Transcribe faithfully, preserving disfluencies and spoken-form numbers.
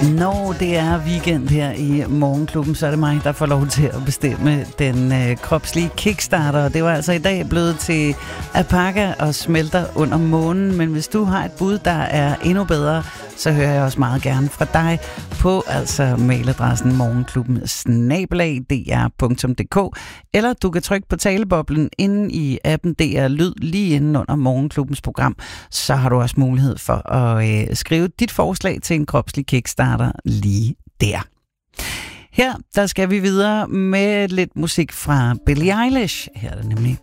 Når det er weekend her i Morgenklubben, så er det mig, der får lov til at bestemme den øh, kropslige kickstarter. Det var altså i dag blevet til Alpaca og Smelter under månen. Men hvis du har et bud, der er endnu bedre, så hører jeg også meget gerne fra dig på altså mailadressen morgenklubben snabel-a d r punktum d k, eller du kan trykke på taleboblen inde i appen D R Lyd lige inden under Morgenklubbens program. Så har du også mulighed for at øh, skrive dit forslag til en kropslig kickstarter lige der. Her der skal vi videre med lidt musik fra Billie Eilish. Her er det nemlig